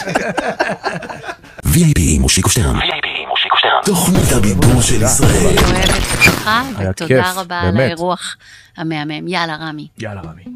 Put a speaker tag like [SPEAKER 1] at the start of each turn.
[SPEAKER 1] VIP מושיקו שטרן. תוכנית הבידור של ישראל.
[SPEAKER 2] אוהבת אותך, ותודה רבה על האירוח המהמם. יאללה רמי.